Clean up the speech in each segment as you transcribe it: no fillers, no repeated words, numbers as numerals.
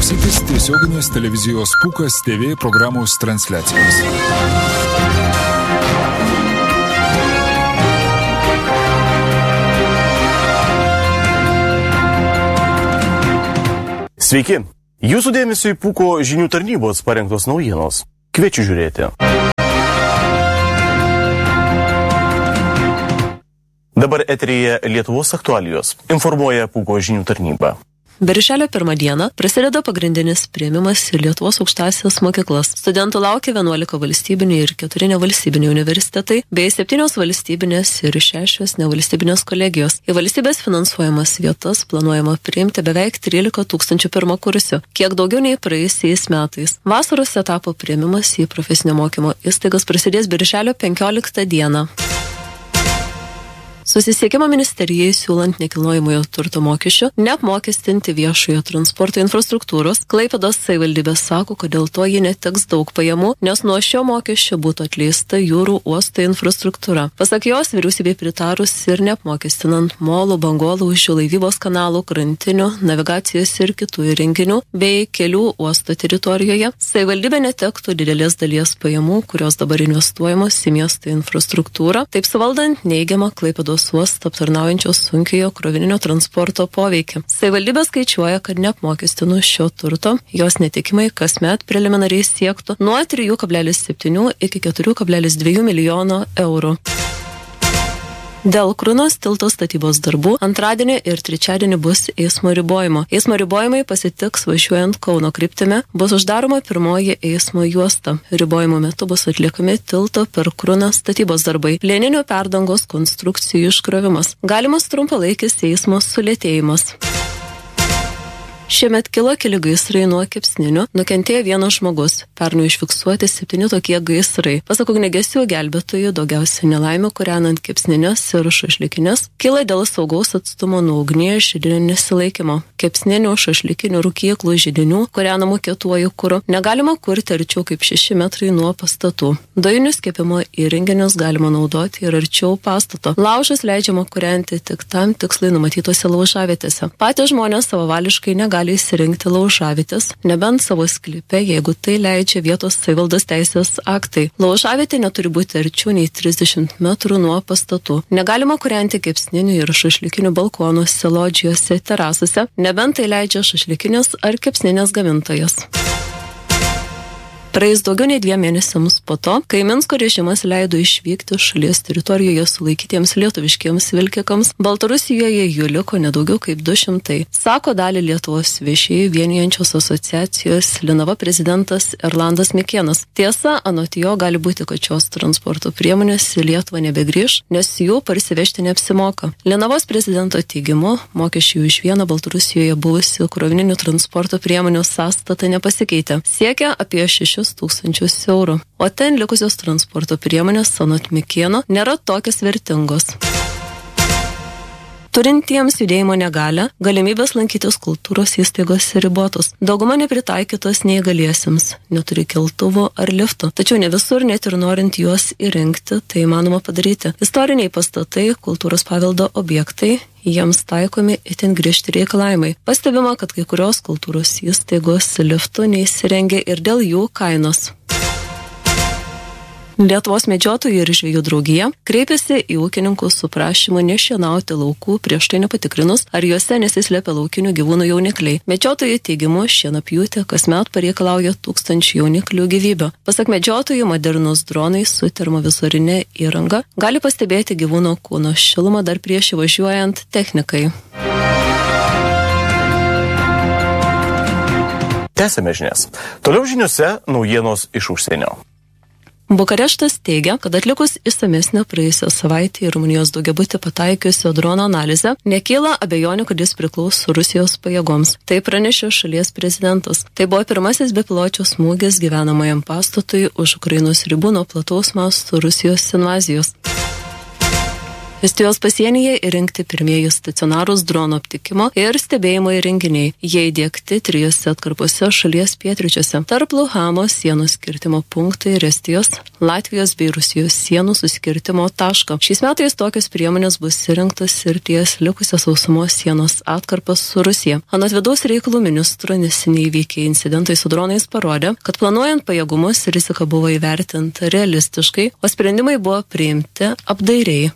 klausytis tiesioginės televizijos Pūkas TV programos transliacijos. Sveiki! Jūsų dėmesio į Pūko žinių tarnybos parengtos naujienos. Kviečiu žiūrėti. Dabar eteryje Lietuvos aktualijos. Informuoja Pūko žinių tarnyba. Birželio 1 dieną prasideda pagrindinis priėmimas į Lietuvos aukštąsias mokyklas. Studentų laukia 11 valstybiniai ir 4 nevalstybiniai universitetai, bei 7 valstybinės ir 6 nevalstybinės kolegijos. Į valstybės finansuojamas vietas planuojama priimti beveik 13 000 pirmakursių, kiek daugiau nei praėjusiais metais. Vasaros etapo priėmimas į profesinio mokymo įstaigas prasidės birželio 15 dieną. Susisiekimo ministerijai siūlant nekilnojamojo turto mokesčių neapmokestinti viešojo transporto infrastruktūros, Klaipėdos savivaldybė sako, kad dėl to ji neteks daug pajamų, nes nuo šio mokesčio būtų atleista jūrų uosto infrastruktūra. Pasak jos, vyriausybei pritarus ir neapmokestinant molų, bangolaužių, laivybos kanalų, krantinių, navigacijos ir kitų įrenginių bei kelių uosto teritorijoje, savivaldybė netektų didelės dalies pajamų, kurios dabar investuojamos į miesto infrastruktūrą, taip suvaldant neigiamą Klaipėdos uostą aptarnaujančios sunkiojo krovininio transporto poveikį. Savivaldybė skaičiuoja, kad neapmokestinus šio turto, jos netikimai kasmet preliminariai siektų nuo 3,7 iki 4,2 milijono eurų. Dėl Krunos tilto statybos darbų antradienį ir trečiadienį bus eismo ribojimo. Eismo ribojimai pasitiks važiuojant Kauno kryptimi, bus uždaroma pirmoji eismo juosta. Ribojimo metu bus atliekami tilto per Kruną statybos darbai, plieninių perdangos konstrukcijų iškrovimas. Galimas trumpalaikis eismo sulėtėjimas. Šiemet kilo keli gaisrai nuo kepsninių, nukentėjo vienas žmogus. Pernai užfiksuoti 7 tokie gaisrai. Pasak ugniagesių gelbėtojų, daugiausia nelaimių kūrenant kepsninės ir šašlikinės kyla dėl saugaus atstumo nuo ugnies židinio nesilaikymo. Kepsninių, šašlikinių, rūkyklų židinių kūrenamų kietuoju kuru negalima kurti arčiau kaip 6 metrai nuo pastatų. Dujinius kepimo įrenginius galima naudoti ir arčiau pastato. Laužus leidžiama kūrenti tik tam tikslai numatytose laužavietėse. Patys žmonės savavališkai negali įsirinkti laužavietės, nebent savo sklype, jeigu tai leidžia vietos savivaldos teisės aktai. Laužavietė neturi būti arčiau nei 30 metrų nuo pastatų. Negalima kūrenti kepsninių ir šašlikinių balkonuose, lodžijose, terasose, nebent tai leidžia šašlikinės ar kepsninės gamintojas. Praėjus daugiau nei 2 mėnesiams po to, kai Minsko režimas leido išvykti šalies teritorijoje sulaikytiems lietuviškiems vilkikams, Baltarusijoje jų liko nedaugiau kaip 200, sako dalį Lietuvos vežėjų vienijančios asociacijos Linava prezidentas Erlandas Mikėnas. Tiesa, anot jo gali būti, kad šios transporto priemonės į Lietuvą nebegrįš, nes jų parsivežti neapsimoka. Linavos prezidento teigimu, mokesčiai už vieną Baltarusijoje buvusių krovininių transporto priemonių sąstatą nepasikeitė. Siekia apie 6 000 eurų, o ten likusios transporto priemonės, anot Mikėno, nėra tokios vertingos. Turintiems judėjimo negalią, galimybės lankytis kultūros įstaigose ribotos. Dauguma nepritaikytos neįgaliesiems, neturi keltuvų ar liftų, tačiau ne visur, net ir norint juos įrengti, tai įmanoma padaryti. Istoriniai pastatai, kultūros paveldo objektai, jiems taikomi itin griežti reikalavimai. Pastebima, kad kai kurios kultūros įstaigos liftų neįsirengia ir dėl jų kainos. Lietuvos medžiotojų ir žvejų draugija kreipėsi į ūkininkus su prašymu nešienauti laukų prieš tai nepatikrinus, ar juose nesislėpia laukinių gyvūnų jaunikliai. Medžiotojų teigimu šienapjūtė kasmet pareikalauja 1000 jauniklių gyvybių. Pasak medžiotojų, modernus dronai su termovizorine įranga gali pastebėti gyvūno kūno šilumą dar prieš įvažiuojant technikai. Tęsime žinias. Toliau žiniuose naujienos iš užsienio. Bukareštas teigia, kad atlikus išsamesnę praėjusią savaitę į Rumunijos daugiabutį pataikiusio drono analizę, nekyla abejonių, kad jis priklauso Rusijos pajėgoms. Tai pranešė šalies prezidentas. Tai buvo pirmasis bepiločio smūgis gyvenamajam pastatui už Ukrainos ribų nuo plataus masto Rusijos invazijos. Estijos pasienyje įrengti pirmieji stacionarūs drono aptikimo ir stebėjimo įrenginiai. Jie įdiegti 3 atkarpose šalies pietryčiuose. Tarp Luhamo sienos skirtimo punktai ir Estijos, Latvijos bei Rusijos sienų suskirtimo taško. Šiais metais tokios priemonės bus įrengtos ir ties likusios sausumos sienos atkarpas su Rusija. Anot vidaus reikalų ministro neseniai įvykę incidentai su dronais parodė, kad planuojant pajėgumus rizika buvo įvertinta realistiškai, o sprendimai buvo priimti apdairiai.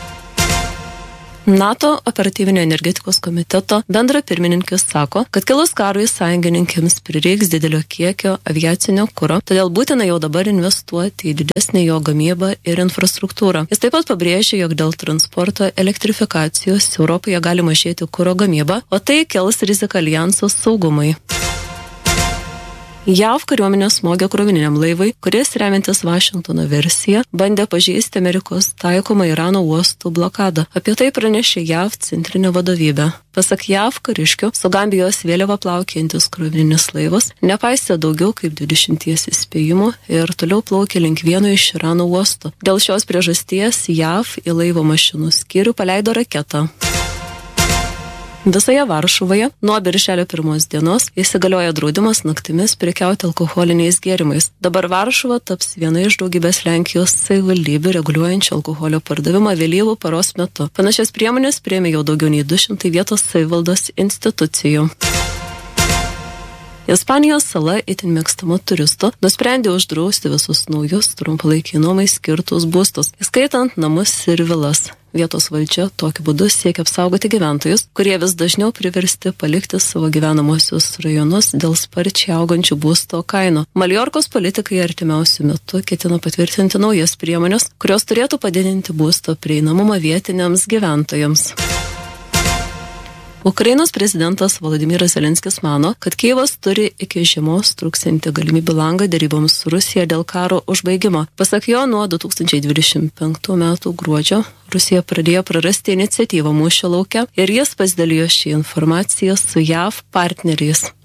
NATO operatyvinio energetikos komiteto bendra pirmininkis sako, kad kilus karui sąjungininkėms prireiks didelio kiekio aviacinio kuro, todėl būtina jau dabar investuoti į didesnį jo gamybą ir infrastruktūrą. Jis taip pat pabrėžė, jog dėl transporto elektrifikacijos Europoje gali mažėti kuro gamyba, o tai kels riziką aljanso saugumui. JAV kariuomenė smogė krovininiam laivui, kuris remiantis Vašingtono versiją bandė pažeisti Amerikos taikomą Irano uostų blokadą. Apie tai pranešė JAV centrinė vadovybė. Pasak JAV kariškių, su Gambijos vėliava plaukiantis krovininis laivas nepaisė daugiau kaip 20 įspėjimų ir toliau plaukė link vieno iš Irano uostų. Dėl šios priežasties JAV į laivo mašinų skyrių paleido raketą. Visoje Varšuvoje nuo birželio 1 dienos įsigalioja draudimas naktimis prekiauti alkoholiniais gėrimais. Dabar Varšuva taps viena iš daugybės Lenkijos savivaldybių reguliuojančių alkoholio pardavimą vėlyvų paros metu. Panašias priemonės priėmė jau daugiau nei 200 vietos savivaldos institucijų. Ispanijos sala itin mėgstama turistų nusprendė uždrausti visus naujus trumpalaikiai nuomai skirtus būstus, įskaitant namus ir vilas. Vietos valdžia tokiu būdu siekia apsaugoti gyventojus, kurie vis dažniau priversti palikti savo gyvenamosius rajonus dėl sparčiai augančių būsto kainų. Maljorkos politikai artimiausiu metu ketina patvirtinti naujas priemonės, kurios turėtų padidinti būsto prieinamumą vietiniams gyventojams. Ukrainos prezidentas Volodymyras Zelenskis mano, kad Kijevas turi iki žiemos truksiantį galimybių langą deryboms su Rusija dėl karo užbaigimo. Pasak jo, nuo 2025 metų gruodžio Rusija pradėjo prarasti iniciatyvą mūšio lauke ir jis pasidalijo šį informaciją su JAV partneriais.